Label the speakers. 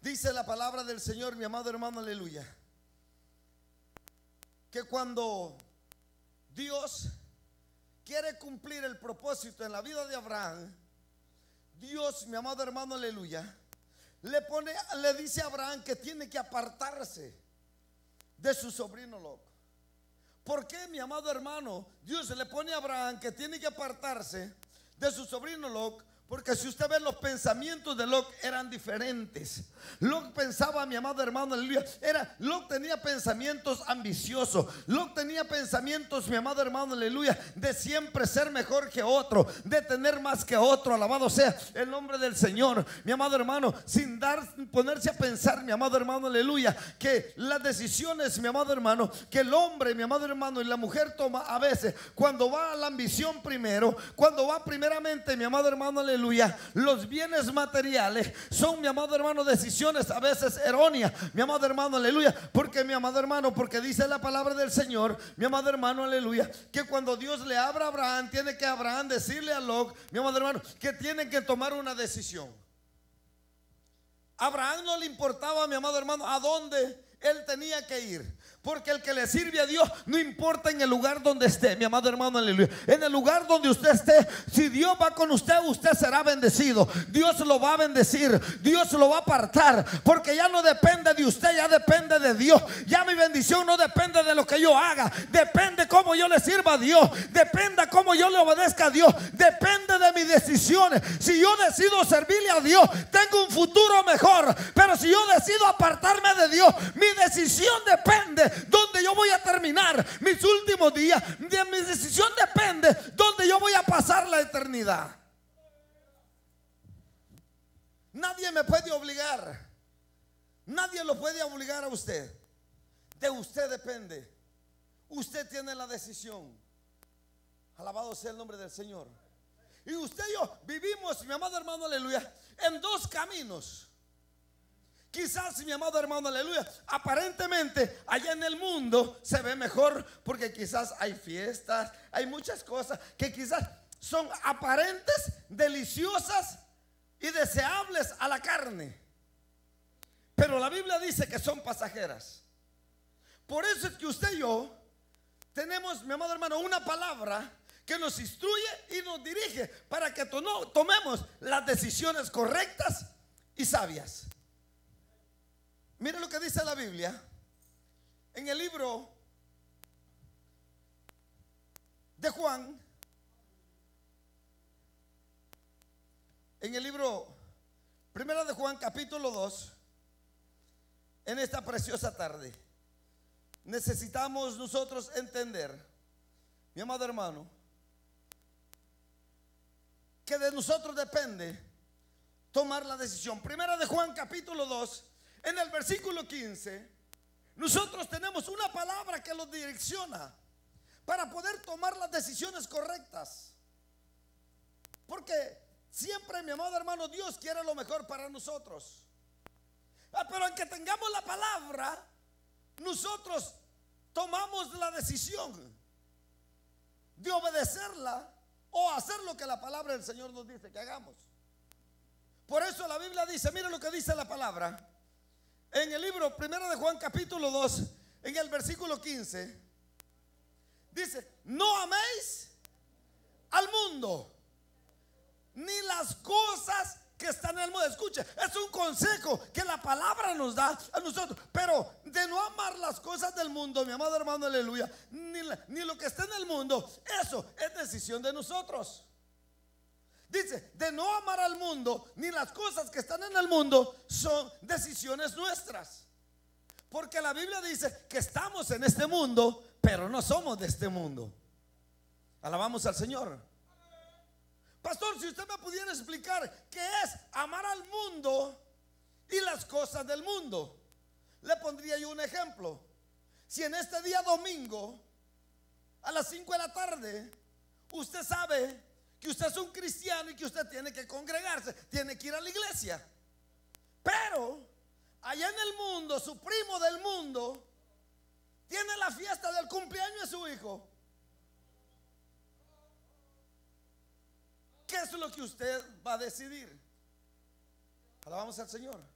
Speaker 1: Dice la palabra del Señor, mi amado hermano, aleluya, que cuando Dios quiere cumplir el propósito en la vida de Abraham, Dios, mi amado hermano, aleluya, le dice a Abraham que tiene que apartarse de su sobrino Lot. ¿Por qué, mi amado hermano, Dios le pone a Abraham que tiene que apartarse de su sobrino Lot? Porque si usted ve, los pensamientos de Lot eran diferentes. Lot pensaba, mi amado hermano, aleluya, Lot tenía pensamientos ambiciosos. Lot tenía pensamientos, mi amado hermano, aleluya, de siempre ser mejor que otro, de tener más que otro. Alabado sea el nombre del Señor, mi amado hermano, sin ponerse a pensar, mi amado hermano, aleluya, que las decisiones, mi amado hermano, que el hombre, mi amado hermano, y la mujer toma a veces, cuando va a la ambición primero, cuando va primeramente, mi amado hermano, aleluya, los bienes materiales, son, mi amado hermano, decisiones a veces erróneas, mi amado hermano, aleluya. Porque, mi amado hermano, porque dice la palabra del Señor, mi amado hermano, aleluya, que cuando Dios le habla a Abraham, tiene que Abraham decirle a Lot, mi amado hermano, que tiene que tomar una decisión. A Abraham no le importaba, mi amado hermano, a dónde él tenía que ir, porque el que le sirve a Dios, no importa en el lugar donde esté, mi amado hermano, aleluya, en el lugar donde usted esté, si Dios va con usted, usted será bendecido. Dios lo va a bendecir, Dios lo va a apartar, porque ya no depende de usted, ya depende de Dios. Ya mi bendición no depende de lo que yo haga, depende cómo yo le sirva a Dios, depende cómo yo le obedezca a Dios, depende de mis decisiones. Si yo decido servirle a Dios, tengo un futuro mejor, pero si yo decido apartarme de Dios, mi decisión depende donde yo voy a terminar mis últimos días. De mi decisión depende donde yo voy a pasar la eternidad. Nadie me puede obligar, nadie lo puede obligar a usted. De usted depende. Usted tiene la decisión. Alabado sea el nombre del Señor. Y usted y yo vivimos, mi amado hermano, aleluya, en dos caminos. Quizás, mi amado hermano, aleluya, aparentemente allá en el mundo se ve mejor, porque quizás hay fiestas, hay muchas cosas que quizás son aparentes, deliciosas y deseables a la carne, pero la Biblia dice que son pasajeras. Por eso es que usted y yo tenemos, mi amado hermano, una palabra que nos instruye y nos dirige para que tomemos las decisiones correctas y sabias. Mire lo que dice la Biblia en el libro de Juan, en el libro primera de Juan, capítulo 2. En esta preciosa tarde necesitamos nosotros entender, mi amado hermano, que de nosotros depende tomar la decisión. Primera de Juan, capítulo 2, en el versículo 15, nosotros tenemos una palabra que nos direcciona para poder tomar las decisiones correctas. Porque siempre, mi amado hermano, Dios quiere lo mejor para nosotros. Pero aunque tengamos la palabra, nosotros tomamos la decisión de obedecerla o hacer lo que la palabra del Señor nos dice que hagamos. Por eso la Biblia dice, mire lo que dice la palabra en el libro primero de Juan, capítulo 2, en el versículo 15. Dice: no améis al mundo ni las cosas que están en el mundo. Escuche, es un consejo que la palabra nos da a nosotros. Pero de no amar las cosas del mundo, mi amado hermano, aleluya, ni lo que está en el mundo, eso es decisión de nosotros. Dice, de no amar al mundo ni las cosas que están en el mundo, son decisiones nuestras. Porque la Biblia dice que estamos en este mundo, pero no somos de este mundo. Alabamos al Señor. Pastor, si usted me pudiera explicar qué es amar al mundo y las cosas del mundo, le pondría yo un ejemplo. Si en este día domingo a las 5 de la tarde usted sabe que usted es un cristiano y que usted tiene que congregarse, tiene que ir a la iglesia, pero allá en el mundo, su primo del mundo tiene la fiesta del cumpleaños de su hijo, ¿qué es lo que usted va a decidir? Alabamos al Señor.